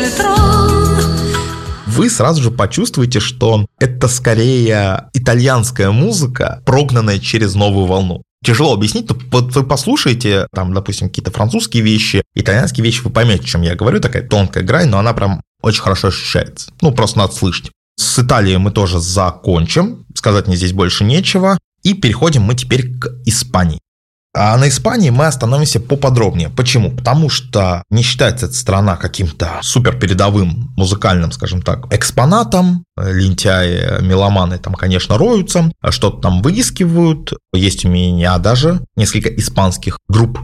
Вы сразу же почувствуете, что это скорее итальянская музыка, прогнанная через новую волну. Тяжело объяснить, но вот вы послушаете, там, допустим, какие-то французские вещи, итальянские вещи, вы поймете, о чем я говорю, такая тонкая грань, но она прям очень хорошо ощущается. Ну, просто надо слышать. С Италией мы тоже закончим, сказать мне здесь больше нечего, и переходим мы теперь к Испании. А на Испании мы остановимся поподробнее. Почему? Потому что не считается эта страна каким-то суперпередовым музыкальным, скажем так, экспонатом. Лентяи, меломаны там, конечно, роются, что-то там выискивают. Есть у меня даже несколько испанских групп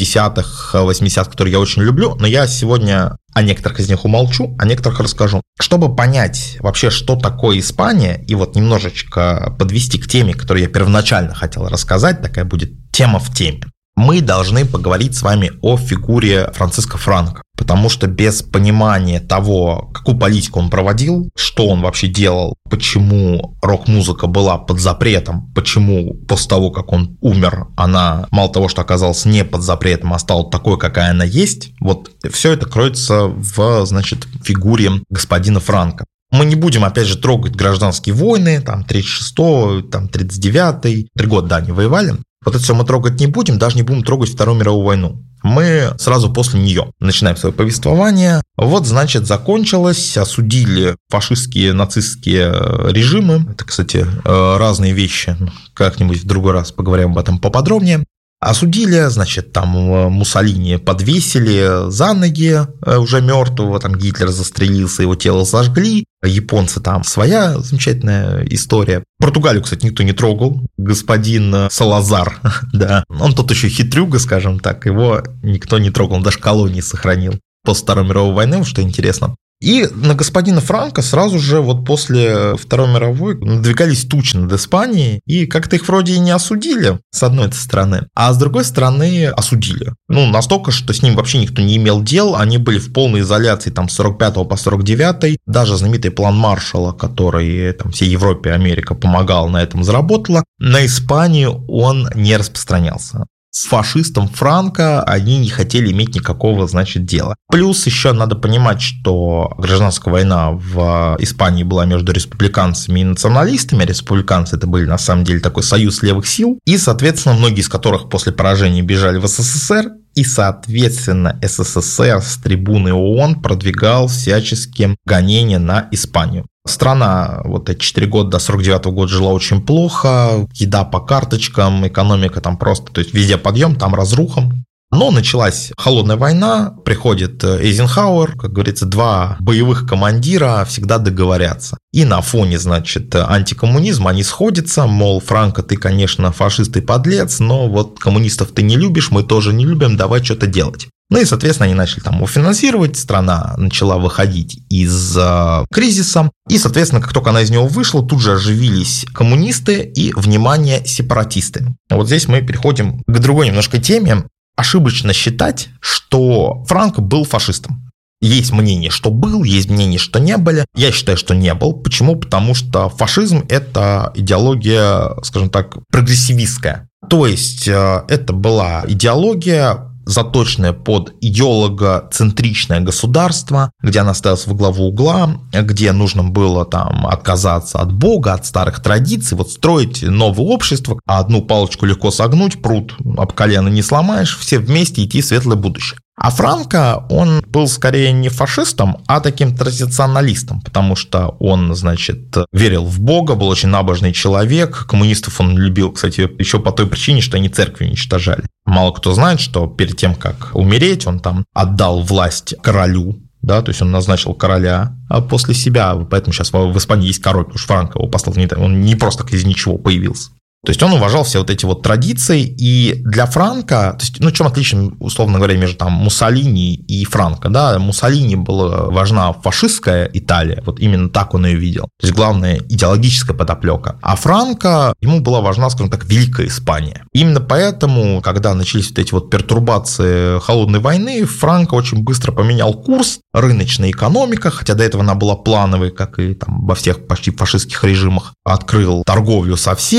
70-х, 80-х, которые я очень люблю, но я сегодня о некоторых из них умолчу, о некоторых расскажу. Чтобы понять вообще, что такое Испания, и вот немножечко подвести к теме, которую я первоначально хотел рассказать, такая будет тема в теме, мы должны поговорить с вами о фигуре Франциско Франко, потому что без понимания того, какую политику он проводил, что он вообще делал, почему рок-музыка была под запретом, почему после того, как он умер, она мало того, что оказалась не под запретом, а стала такой, какая она есть, вот все это кроется в, значит, фигуре господина Франко. Мы не будем, опять же, трогать гражданские войны, там, 36-й, там, 39-й, 3 года, да, они воевали. Вот это все мы трогать не будем, даже не будем трогать Вторую мировую войну. Мы сразу после нее начинаем свое повествование. Вот, значит, закончилось, осудили фашистские, нацистские режимы. Это, кстати, разные вещи. Как-нибудь в другой раз поговорим об этом поподробнее. Осудили, значит, там Муссолини подвесили за ноги уже мертвого, там Гитлер застрелился, его тело сожгли. Японцы там своя замечательная история. Португалию, кстати, никто не трогал. Господин Салазар, да, он тут еще хитрюга, скажем так, его никто не трогал, он даже колонии сохранил после Второй мировой войны, что интересно. И на господина Франко сразу же вот после Второй мировой надвигались тучи над Испанией, и как-то их вроде и не осудили, с одной стороны, а с другой стороны осудили. Ну, настолько, что с ним вообще никто не имел дел, они были в полной изоляции там с 45 по 49, даже знаменитый план Маршалла, который там всей Европе, Америка помогала, на этом заработала, на Испанию он не распространялся. С фашистом Франко они не хотели иметь никакого, значит, дела. Плюс еще надо понимать, что гражданская война в Испании была между республиканцами и националистами. Республиканцы это были на самом деле такой союз левых сил, и, соответственно, многие из которых после поражения бежали в СССР, и, соответственно, СССР с трибуны ООН продвигал всячески гонения на Испанию. Страна вот эти 4 года до 49 года жила очень плохо, еда по карточкам, экономика там просто, то есть везде подъем, там разруха. Но началась холодная война, приходит Эйзенхауэр, как говорится, 2 боевых командира всегда договорятся. И на фоне, значит, антикоммунизма они сходятся, мол, Франко, ты, конечно, фашист и подлец, но вот коммунистов ты не любишь, мы тоже не любим, давай что-то делать. Ну и, соответственно, они начали там его финансировать, страна начала выходить из кризиса, и, соответственно, как только она из него вышла, тут же оживились коммунисты и, внимание, сепаратисты. Вот здесь мы переходим к другой немножко теме. Ошибочно считать, что Франко был фашистом. Есть мнение, что был, есть мнение, что не были. Я считаю, что не был. Почему? Потому что фашизм – это идеология, скажем так, прогрессивистская. То есть, это была идеология, заточенное под идеолого-центричное государство, где она ставилась во главу угла, где нужно было там отказаться от Бога, от старых традиций, вот строить новое общество, а одну палочку легко согнуть, пруд об колено не сломаешь, все вместе идти в светлое будущее. А Франко, он был скорее не фашистом, а таким традиционалистом, потому что он, значит, верил в Бога, был очень набожный человек. Коммунистов он любил, кстати, еще по той причине, что они церкви уничтожали. Мало кто знает, что перед тем, как умереть, он там отдал власть королю, да, то есть он назначил короля после себя, поэтому сейчас в Испании есть король, потому что Франко его послал, он не просто из ничего появился. То есть он уважал все вот эти вот традиции, и для Франко, то есть, ну, в чем отличие, условно говоря, между там Муссолини и Франко, да, Муссолини была важна фашистская Италия, вот именно так он ее видел, то есть главная идеологическая подоплека, а Франко, ему была важна, скажем так, Великая Испания. Именно поэтому, когда начались вот эти вот пертурбации холодной войны, Франко очень быстро поменял курс, рыночная экономика, хотя до этого она была плановой, как и там во всех почти фашистских режимах, открыл торговлю со всеми,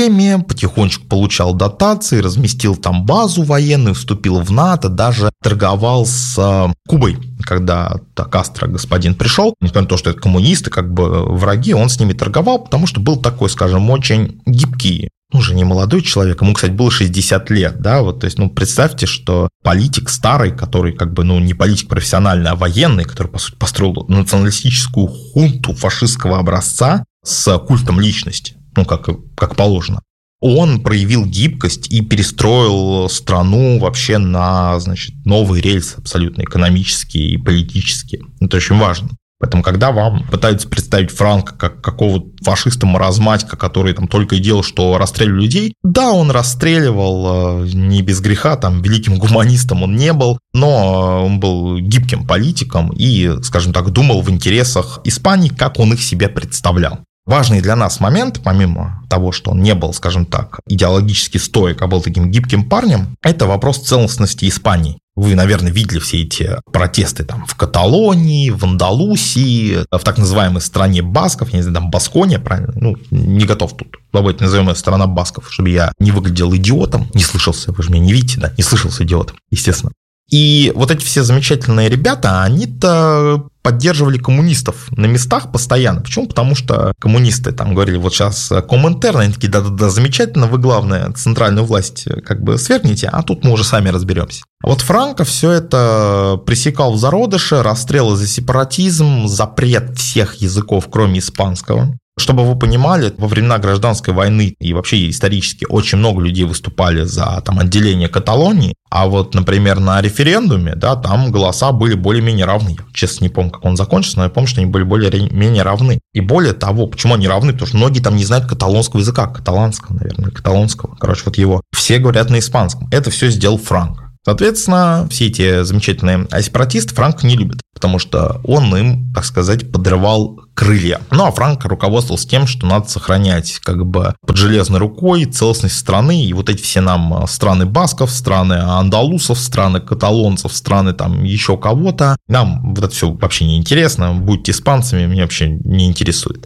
потихонечку получал дотации, разместил там базу военную, вступил в НАТО, даже торговал с Кубой, когда Кастро, господин, пришел. Несмотря на то, что это коммунисты, как бы враги, он с ними торговал, потому что был такой, скажем, очень гибкий. Уже не молодой человек, ему, кстати, было 60 лет, да, вот, то есть, представьте, что политик старый, который, как бы, не политик профессиональный, а военный, который, по сути, построил националистическую хунту фашистского образца с культом личности, как положено, он проявил гибкость и перестроил страну вообще на, новые рельсы абсолютно экономические и политические. Это очень важно. Поэтому, когда вам пытаются представить Франко как какого-то фашиста-маразматика, который там только и делал, что расстреливал людей, да, он расстреливал не без греха, там, великим гуманистом он не был, но он был гибким политиком и, скажем так, думал в интересах Испании, как он их себе представлял. Важный для нас момент, помимо того, что он не был, скажем так, идеологически стоек, а был таким гибким парнем, это вопрос целостности Испании. Вы, наверное, видели все эти протесты там в Каталонии, в Андалусии, в так называемой стране басков, я не знаю, там Баскония, правильно? Не готов тут. Давайте назовем ее страна басков, чтобы я не выглядел идиотом, не слышался, вы же меня не видите, да? Не слышался идиотом, естественно. И вот эти все замечательные ребята, они-то поддерживали коммунистов на местах постоянно. Почему? Потому что коммунисты там говорили, вот сейчас Коминтерн, они такие, да-да-да, замечательно, вы, главное, центральную власть как бы свергните, а тут мы уже сами разберемся. А вот Франко все это пресекал в зародыше, расстрелы за сепаратизм, запрет всех языков, кроме испанского. Чтобы вы понимали, во времена гражданской войны и вообще исторически очень много людей выступали за отделение Каталонии, а вот, например, на референдуме, да, там голоса были более-менее равны. Я, честно, не помню, как он закончился, но я помню, что они были более-менее равны. И более того, почему они равны? Потому что многие там не знают каталонского языка, каталанского, наверное, или каталонского. Короче, вот его все говорят на испанском. Это все сделал Франко. Соответственно, все эти замечательные сепаратисты Франко не любят, потому что он им, так сказать, подрывал крылья. Ну, а Франко руководствовался тем, что надо сохранять как бы под железной рукой целостность страны, и вот эти все нам страны басков, страны андалусов, страны каталонцев, страны там еще кого-то, нам вот это все вообще не интересно, будьте испанцами, меня вообще не интересует.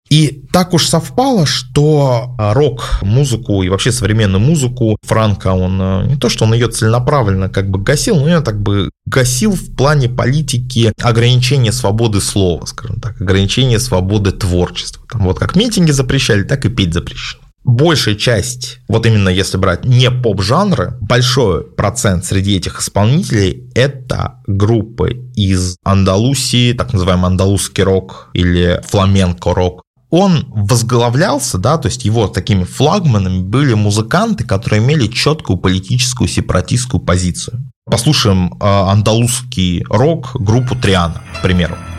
И так уж совпало, что рок-музыку и вообще современную музыку Франко, он не то, что он ее целенаправленно как бы гасил, но ее так бы гасил в плане политики ограничения свободы слова, скажем так, ограничения свободы творчества. Там вот как митинги запрещали, так и петь запрещено. Большая часть, вот именно если брать не поп-жанры, большой процент среди этих исполнителей – это группы из Андалусии, так называемый андалузский рок или фламенко-рок. Он возглавлялся, да, то есть его такими флагманами были музыканты, которые имели четкую политическую сепаратистскую позицию. Послушаем андалузский рок, группу Триана, к примеру.